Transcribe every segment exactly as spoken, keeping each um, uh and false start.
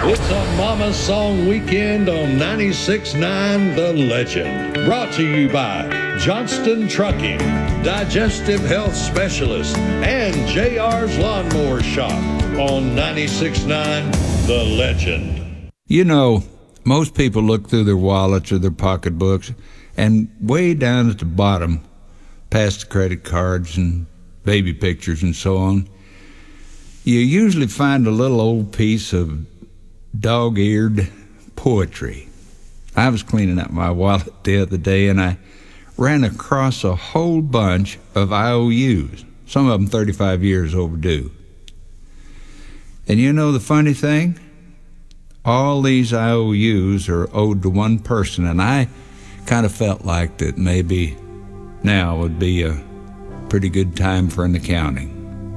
It's a Mama Song weekend on ninety-six point nine The Legend. Brought to you by Johnston Trucking, Digestive Health Specialist, and J R's Lawnmower Shop on ninety-six point nine The Legend. You know, most people look through their wallets or their pocketbooks, and way down at the bottom, past the credit cards and baby pictures and so on, you usually find a little old piece of dog-eared poetry. I was cleaning out my wallet the other day, and I ran across a whole bunch of I O Us, some of them thirty-five years overdue. And you know the funny thing? All these I O Us are owed to one person, and I kind of felt like that maybe now would be a pretty good time for an accounting.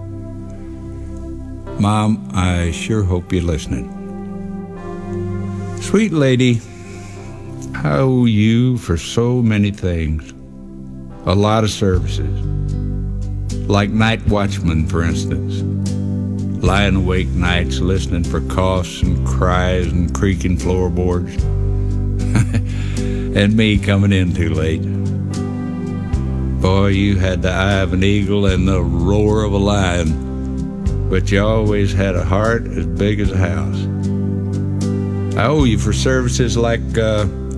Mom, I sure hope you're listening. Sweet lady, I owe you for so many things. A lot of services. Like night watchman, for instance. Lying awake nights listening for coughs and cries and creaking floorboards. And me coming in too late. Boy, you had the eye of an eagle and the roar of a lion, but you always had a heart as big as a house. I owe you for services like uh,